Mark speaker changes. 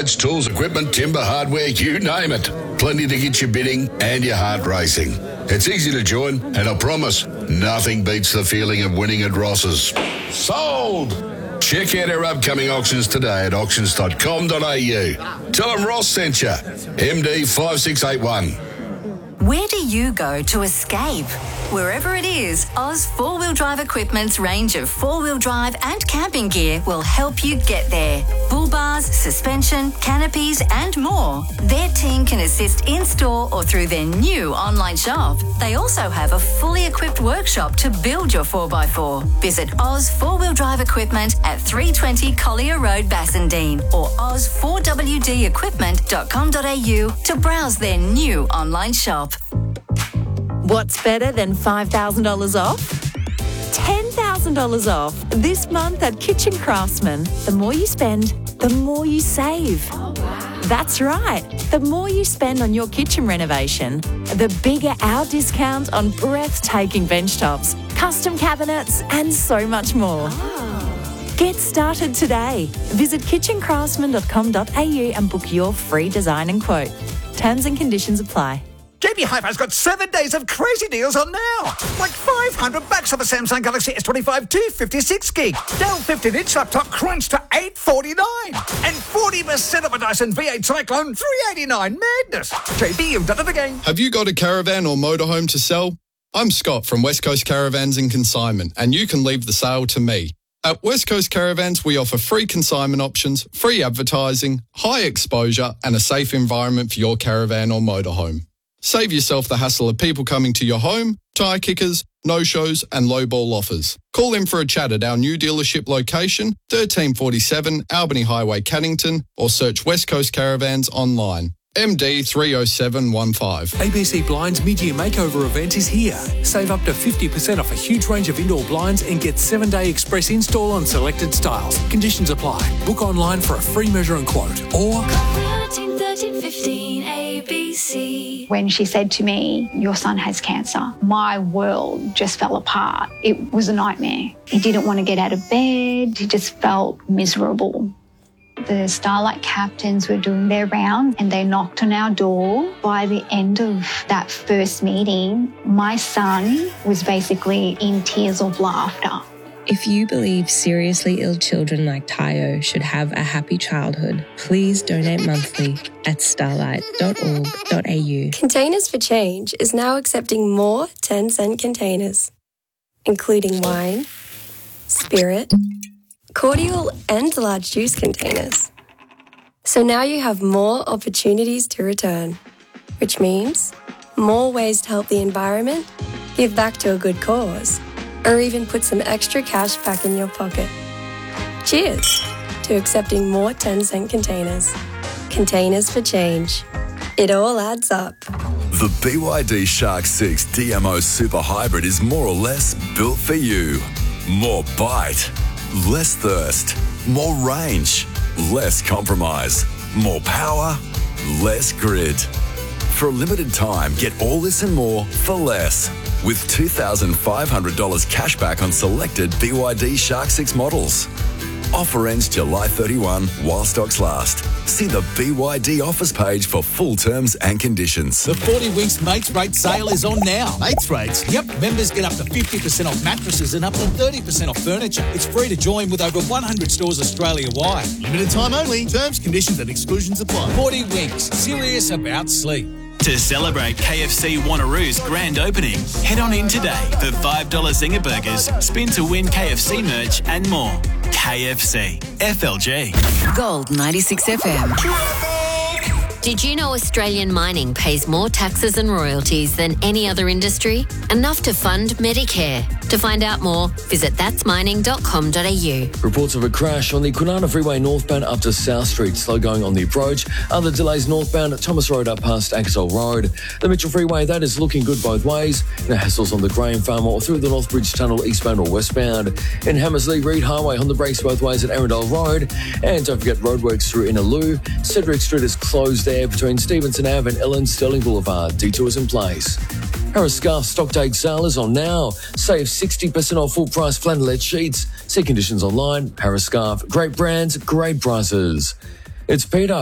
Speaker 1: Trades, tools, equipment, timber, hardware, you name it. Plenty to get you bidding and your heart racing. It's easy to join, and I promise, nothing beats the feeling of winning at Ross's. Sold! Check out our upcoming auctions today at auctions.com.au. Tell them Ross sent you. MD 5681.
Speaker 2: Where do you go to escape? Wherever it is, Oz 4-Wheel Drive Equipment's range of 4-wheel drive and camping gear will help you get there. Bull bars, suspension, canopies and more. Their team can assist in-store or through their new online shop. They also have a fully equipped workshop to build your 4x4. Visit Oz 4-Wheel Drive Equipment at 320 Collier Road, Bassendean or oz4wdequipment.com.au to browse their new online shop.
Speaker 3: What's better than $5,000 off? $10,000 off this month at Kitchen Craftsman. The more you spend, the more you save. Oh, wow. That's right. The more you spend on your kitchen renovation, the bigger our discount on breathtaking bench tops, custom cabinets and so much more. Oh. Get started today. Visit kitchencraftsman.com.au and book your free design and quote. Terms and conditions apply.
Speaker 4: JB Hi-Fi's got 7 days of crazy deals on now. Like $500 off a Samsung Galaxy S25 256 gig. Dell 15-inch laptop crunched to $849. And 40% off a Dyson V8 Cyclone $389. Madness. JB, you've done it again.
Speaker 5: Have you got a caravan or motorhome to sell? I'm Scott from West Coast Caravans and Consignment, and you can leave the sale to me. At West Coast Caravans, we offer free consignment options, free advertising, high exposure, and a safe environment for your caravan or motorhome. Save yourself the hassle of people coming to your home, tyre kickers, no-shows and low-ball offers. Call in for a chat at our new dealership location, 1347 Albany Highway, Cannington, or search West Coast Caravans online. MD 30715.
Speaker 6: ABC Blinds mid-year makeover event is here. Save up to 50% off a huge range of indoor blinds and get 7-day express install on selected styles. Conditions apply. Book online for a free measure and quote or...
Speaker 7: 13 15 ABC.
Speaker 8: When she said to me, your son has cancer, my world just fell apart. It was a nightmare. He didn't want to get out of bed. He just felt miserable. The Starlight captains were doing their round and they knocked on our door. By the end of that first meeting, my son was basically in tears of laughter.
Speaker 9: If you believe seriously ill children like Tayo should have a happy childhood, please donate monthly at starlight.org.au.
Speaker 10: Containers for Change is now accepting more 10-cent containers, including wine, spirit, cordial and large juice containers. So now you have more opportunities to return, which means more ways to help the environment, give back to a good cause, or even put some extra cash back in your pocket. Cheers to accepting more 10-cent containers. Containers for Change. It all adds up.
Speaker 11: The BYD Shark 6 DMO Super Hybrid is more or less built for you. More bite, less thirst, more range, less compromise, more power, less grid. For a limited time, get all this and more for less. With $2,500 cash back on selected BYD Shark 6 models. Offer ends July 31 while stocks last. See the BYD offers page for full terms and conditions.
Speaker 12: The 40 Winks Mates Rate sale is on now. Mates Rates? Yep. Members get up to 50% off mattresses and up to 30% off furniture. It's free to join with over 100 stores Australia-wide. Limited time only. Terms, conditions and exclusions apply. 40 Winks. Serious about sleep.
Speaker 13: To celebrate KFC Wanneroo's grand opening, head on in today for $5 Zinger Burgers, spin to win KFC merch and more. KFC. FLG.
Speaker 2: Gold 96 FM.
Speaker 14: Did you know Australian mining pays more taxes and royalties than any other industry? Enough to fund Medicare. To find out more, visit thatsmining.com.au.
Speaker 15: Reports of a crash on the Kwinana Freeway northbound up to South Street. Slow going on the approach. Other delays northbound at Thomas Road up past Ankesell Road. The Mitchell Freeway, that is looking good both ways. No hassles on the Graham Farm or through the North Bridge Tunnel eastbound or westbound. In Hammersley, Reed Highway on the brakes both ways at Arundel Road. And don't forget roadworks through Innaloo. Cedric Street is closed there between Stevenson Ave and Ellen Sterling Boulevard. Detours in place. Harris Scarf Stocktake sale is on now. Save 60% off full price flannelette sheets. See conditions online. Harris Scarf, great brands, great prices. It's Peter.